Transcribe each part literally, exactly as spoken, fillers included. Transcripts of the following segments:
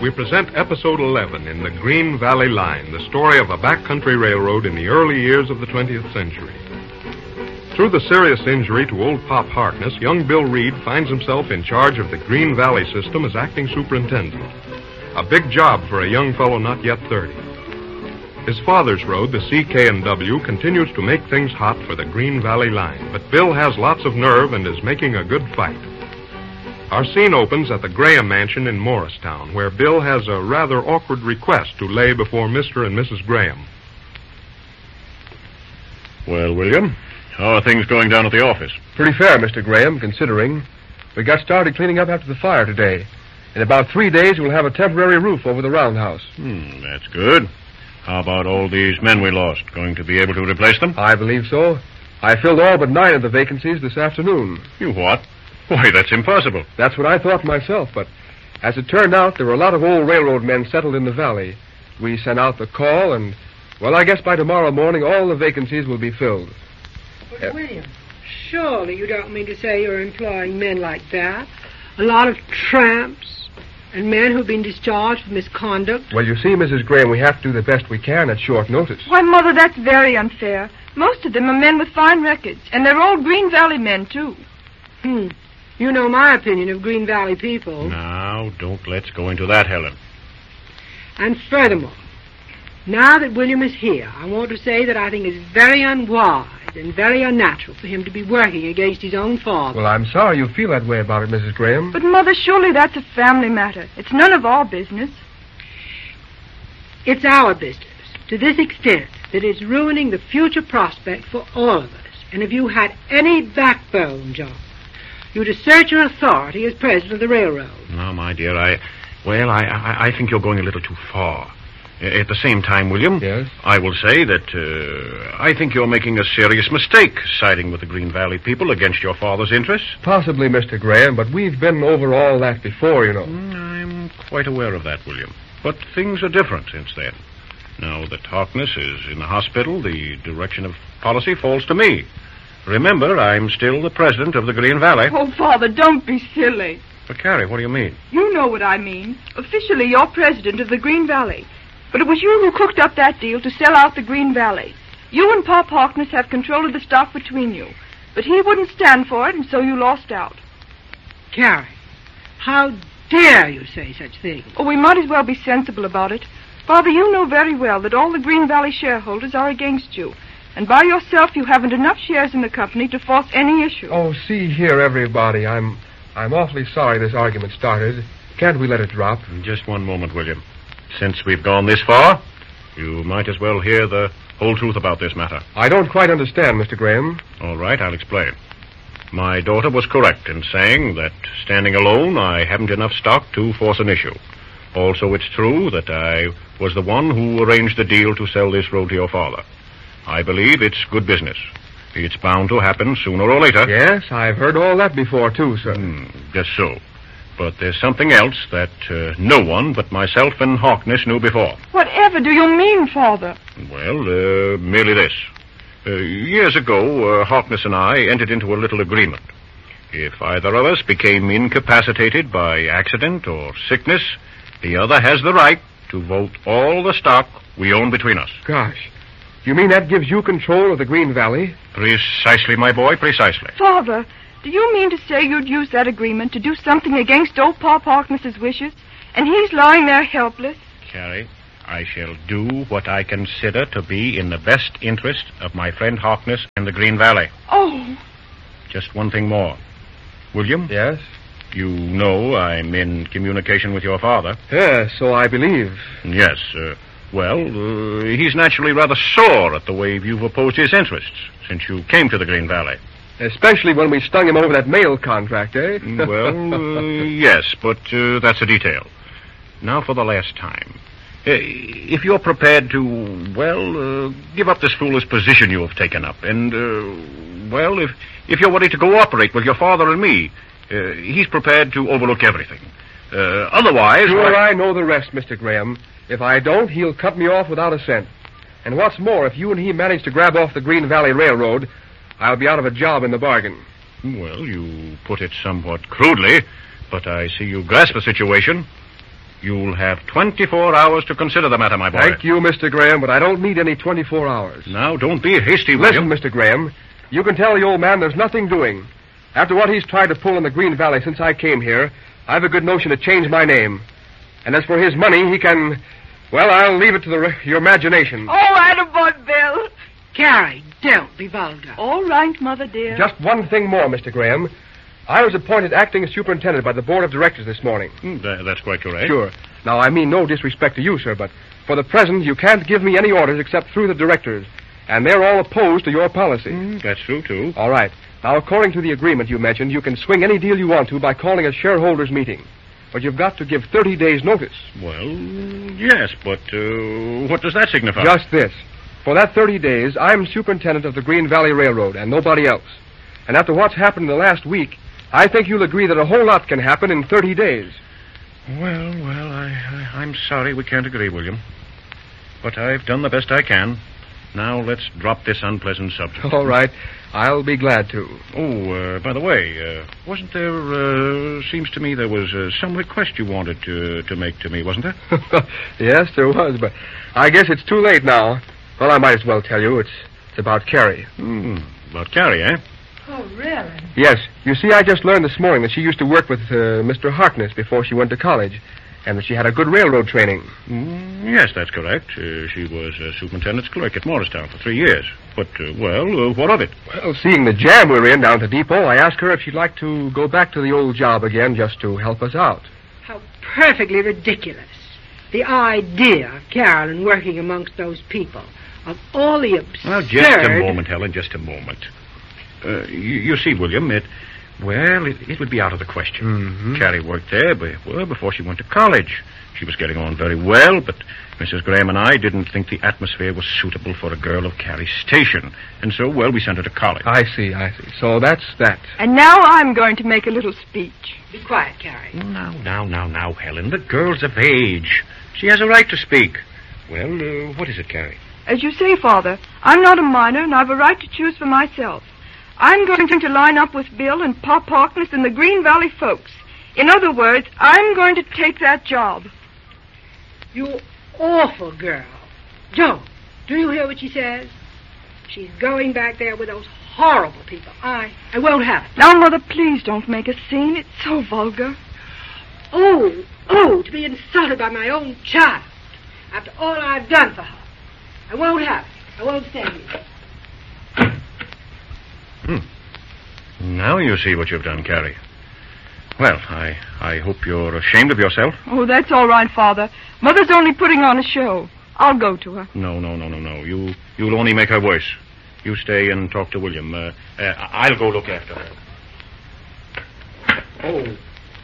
we present Episode eleven in the Green Valley Line, the story of a backcountry railroad in the early years of the twentieth century. Through the serious injury to old Pop Harkness, young Bill Reed finds himself in charge of the Green Valley system as acting superintendent. A big job for a young fellow not yet thirty. His father's road, the C K and W, continues to make things hot for the Green Valley Line, but Bill has lots of nerve and is making a good fight. Our scene opens at the Graham Mansion in Morristown, where Bill has a rather awkward request to lay before Mister and Missus Graham. Well, William, how are things going down at the office? Pretty fair, Mister Graham, considering. We got started cleaning up after the fire today. In about three days, we'll have a temporary roof over the roundhouse. Hmm, that's good. How about all these men we lost? Going to be able to replace them? I believe so. I filled all but nine of the vacancies this afternoon. You what? Why, that's impossible. That's what I thought myself, but as it turned out, there were a lot of old railroad men settled in the valley. We sent out the call, and, well, I guess by tomorrow morning all the vacancies will be filled. But, uh, William, surely you don't mean to say you're employing men like that? A lot of tramps and men who've been discharged for misconduct? Well, you see, Missus Graham, we have to do the best we can at short notice. Why, Mother, that's very unfair. Most of them are men with fine records, and they're old Green Valley men, too. Hmm. You know my opinion of Green Valley people. Now, don't let's go into that, Helen. And furthermore, now that William is here, I want to say that I think it's very unwise and very unnatural for him to be working against his own father. Well, I'm sorry you feel that way about it, Missus Graham. But, Mother, surely that's a family matter. It's none of our business. It's our business, to this extent, that it's ruining the future prospect for all of us. And if you had any backbone, John, you'd assert your authority as president of the railroad. No, my dear, I... Well, I, I, I think you're going a little too far. At the same time, William, yes? I will say that uh, I think you're making a serious mistake siding with the Green Valley people against your father's interests. Possibly, Mister Graham, but we've been over all that before, you know. Mm, I'm quite aware of that, William. But things are different since then. Now that Harkness is in the hospital, the direction of policy falls to me. Remember, I'm still the president of the Green Valley. Oh, Father, don't be silly. But, Carrie, what do you mean? You know what I mean. Officially, you're president of the Green Valley. But it was you who cooked up that deal to sell out the Green Valley. You and Pop Harkness have control of the stock between you. But he wouldn't stand for it, and so you lost out. Carrie, how dare you say such things? Oh, we might as well be sensible about it. Father, you know very well that all the Green Valley shareholders are against you. And by yourself, you haven't enough shares in the company to force any issue. Oh, see here, everybody. I'm I'm awfully sorry this argument started. Can't we let it drop? Just one moment, William. Since we've gone this far, you might as well hear the whole truth about this matter. I don't quite understand, Mister Graham. All right, I'll explain. My daughter was correct in saying that, standing alone, I haven't enough stock to force an issue. Also, it's true that I was the one who arranged the deal to sell this road to your father. I believe it's good business. It's bound to happen sooner or later. Yes, I've heard all that before, too, sir. Mm, just so. But there's something else that uh, no one but myself and Harkness knew before. Whatever do you mean, Father? Well, uh, merely this. Uh, years ago, uh, Harkness and I entered into a little agreement. If either of us became incapacitated by accident or sickness, the other has the right to vote all the stock we own between us. Gosh. You mean that gives you control of the Green Valley? Precisely, my boy, precisely. Father, do you mean to say you'd use that agreement to do something against old Pop Harkness's wishes, and he's lying there helpless? Carrie, I shall do what I consider to be in the best interest of my friend Harkness and the Green Valley. Oh. Just one thing more. William? Yes? You know I'm in communication with your father. Yes, so I believe. Yes, uh, well, uh, he's naturally rather sore at the way you've opposed his interests since you came to the Green Valley. Especially when we stung him over that mail contract, eh? Well, uh, yes, but uh, that's a detail. Now for the last time. Uh, if you're prepared to, well, uh, give up this foolish position you have taken up, and, uh, well, if, if you're ready to cooperate with your father and me, uh, he's prepared to overlook everything. Uh, otherwise... Sure, I know the rest, Mister Graham. If I don't, he'll cut me off without a cent. And what's more, if you and he manage to grab off the Green Valley Railroad, I'll be out of a job in the bargain. Well, you put it somewhat crudely, but I see you grasp the situation. You'll have twenty-four hours to consider the matter, my boy. Thank you, Mister Graham, but I don't need any twenty-four hours. Now, don't be hasty, Listen, William. Mister Graham, you can tell the old man there's nothing doing. After what he's tried to pull in the Green Valley since I came here, I've a good notion to change my name. And as for his money, he can... Well, I'll leave it to the, your imagination. Oh, attaboy, Bill. Carrie, don't be vulgar. All right, Mother dear. Just one thing more, Mister Graham. I was appointed acting superintendent by the board of directors this morning. Mm, that, that's quite correct. Sure. Now, I mean no disrespect to you, sir, but for the present, you can't give me any orders except through the directors, and they're all opposed to your policy. Mm, that's true, too. All right. Now, according to the agreement you mentioned, you can swing any deal you want to by calling a shareholders' meeting. But you've got to give thirty days' notice. Well, yes, but uh, what does that signify? Just this. For that thirty days, I'm superintendent of the Green Valley Railroad and nobody else. And after what's happened in the last week, I think you'll agree that a whole lot can happen in thirty days. Well, well, I, I, I'm sorry we can't agree, William. But I've done the best I can. Now let's drop this unpleasant subject. All right. I'll be glad to. Oh, uh, by the way, uh, wasn't there, uh, seems to me there was uh, some request you wanted to, to make to me, wasn't there? Yes, there was, but I guess it's too late now. Well, I might as well tell you. It's, it's about Carrie. Hmm, about Carrie, eh? Oh, really? Yes. You see, I just learned this morning that she used to work with uh, Mister Harkness before she went to college, and that she had a good railroad training. Mm, yes, that's correct. Uh, she was uh, superintendent's clerk at Morristown for three years. But, uh, well, uh, what of it? Well, seeing the jam we're in down at the depot, I asked her if she'd like to go back to the old job again just to help us out. How perfectly ridiculous. The idea of Carolyn working amongst those people. Of all the absurd... Well, just a moment, Helen, just a moment. Uh, you, you see, William, it... Well, it, it would be out of the question. Mm-hmm. Carrie worked there but, well, before she went to college. She was getting on very well, but Missus Graham and I didn't think the atmosphere was suitable for a girl of Carrie's station. And so, well, we sent her to college. I see, I see. So that's that. And now I'm going to make a little speech. Be quiet, Carrie. Now, now, now, now, Helen. The girl's of age. She has a right to speak. Well, uh, what is it, Carrie? As you say, Father, I'm not a minor, and I've a right to choose for myself. I'm going to line up with Bill and Pop Harkness and the Green Valley folks. In other words, I'm going to take that job. You awful girl. Joe, do you hear what she says? She's going back there with those horrible people. I, I won't have it. Now, Mother, please don't make a scene. It's so vulgar. Oh, oh, to be insulted by my own child. After all I've done for her. I won't have it. I won't stand it. Hmm. Now you see what you've done, Carrie. Well, I I hope you're ashamed of yourself. Oh, that's all right, Father. Mother's only putting on a show. I'll go to her. No, no, no, no, no. You, you'll only make her worse. You stay and talk to William. Uh, uh, I'll go look after her. Oh.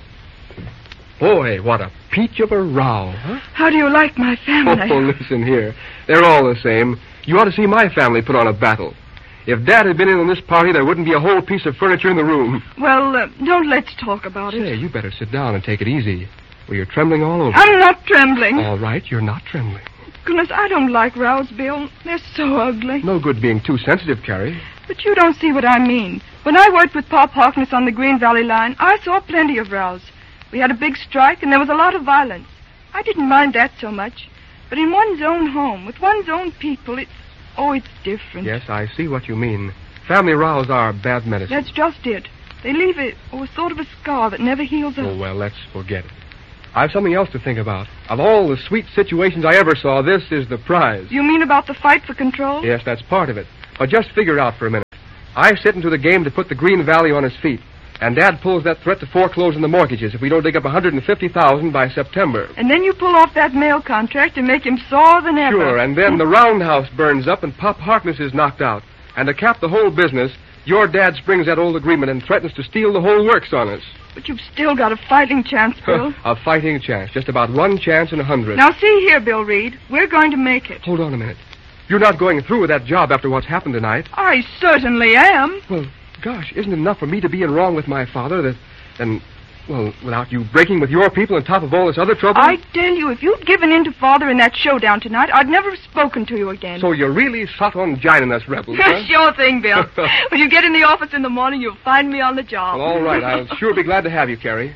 Boy, what a peach of a row, huh? How do you like my family? Oh, listen here. They're all the same. You ought to see my family put on a battle. If Dad had been in on this party, there wouldn't be a whole piece of furniture in the room. Well, uh, don't let's talk about it. Say, you better sit down and take it easy. Well, you're trembling all over. I'm not trembling. All right, you're not trembling. Goodness, I don't like rows, Bill. They're so ugly. No good being too sensitive, Carrie. But you don't see what I mean. When I worked with Pop Harkness on the Green Valley line, I saw plenty of rows. We had a big strike, and there was a lot of violence. I didn't mind that so much. But in one's own home, with one's own people, it's... Oh, it's different. Yes, I see what you mean. Family rows are bad medicine. That's just it. They leave a, oh, a sort of a scar that never heals up. Oh, well, let's forget it. I've something else to think about. Of all the sweet situations I ever saw, this is the prize. You mean about the fight for control? Yes, that's part of it. But just figure it out for a minute. I sit into the game to put the Green Valley on his feet. And Dad pulls that threat to foreclose on the mortgages if we don't dig up one hundred fifty thousand dollars by September. And then you pull off that mail contract and make him sore than ever. Sure, and then the roundhouse burns up and Pop Harkness is knocked out. And to cap the whole business, your dad springs that old agreement and threatens to steal the whole works on us. But you've still got a fighting chance, Bill. A fighting chance. Just about one chance in a hundred. Now, see here, Bill Reed. We're going to make it. Hold on a minute. You're not going through with that job after what's happened tonight. I certainly am. Well, gosh, isn't it enough for me to be in wrong with my father that... And, well, without you breaking with your people on top of all this other trouble? I tell you, if you'd given in to Father in that showdown tonight, I'd never have spoken to you again. So you're really sot on jining us rebels, huh? Sure thing, Bill. When you get in the office in the morning, you'll find me on the job. Well, all right. I'll sure be glad to have you, Carrie.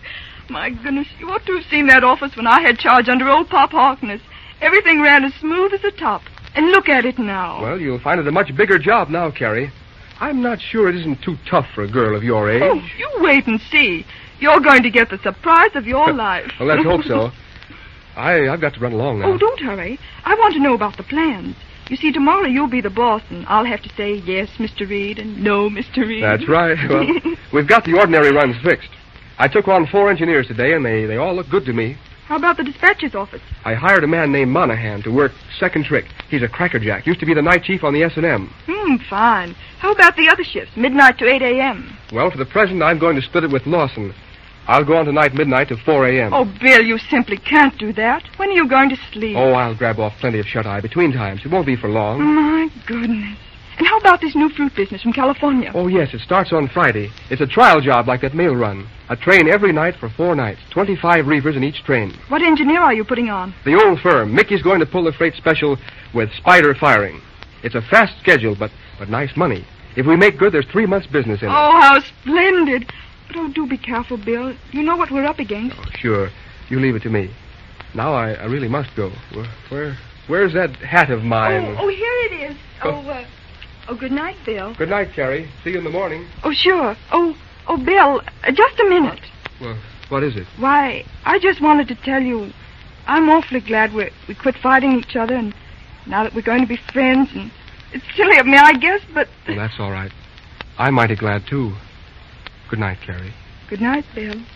My goodness, you ought to have seen that office when I had charge under old Pop Harkness. Everything ran as smooth as a top. And look at it now. Well, you'll find it a much bigger job now, Carrie. I'm not sure it isn't too tough for a girl of your age. Oh, you wait and see. You're going to get the surprise of your life. Well, let's hope so. I, I've got to run along now. Oh, don't hurry. I want to know about the plans. You see, tomorrow you'll be the boss, and I'll have to say yes, Mister Reed, and no, Mister Reed. That's right. Well, we've got the ordinary runs fixed. I took on four engineers today, and they, they all look good to me. How about the dispatcher's office? I hired a man named Monahan to work second trick. He's a crackerjack. Used to be the night chief on the S and M. Hmm, fine. How about the other shifts, midnight to eight a.m.? Well, for the present, I'm going to split it with Lawson. I'll go on tonight midnight to four a.m. Oh, Bill, you simply can't do that. When are you going to sleep? Oh, I'll grab off plenty of shut-eye between times. It won't be for long. My goodness. And how about this new fruit business from California? Oh, yes, it starts on Friday. It's a trial job like that mail run. A train every night for four nights. Twenty-five reefers in each train. What engineer are you putting on? The old firm. Mickey's going to pull the freight special with spider firing. It's a fast schedule, but, but nice money. If we make good, there's three months' business in it. Oh, how splendid. But, oh, do be careful, Bill. You know what we're up against. Oh, sure. You leave it to me. Now I, I really must go. Where, where, where's that hat of mine? Oh, oh here it is. Oh, uh, oh, good night, Bill. Good night, Carrie. See you in the morning. Oh, sure. Oh, oh, Bill, uh, just a minute. Well, what is it? Why, I just wanted to tell you, I'm awfully glad we we quit fighting each other, and now that we're going to be friends, and it's silly of me, I guess, but... Well, that's all right. I'm mighty glad, too. Good night, Carrie. Good night, Bill.